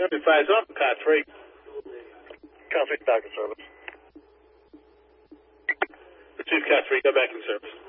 35's up, Car 3. Car 3 back in service. Receive Car 3, go back in service.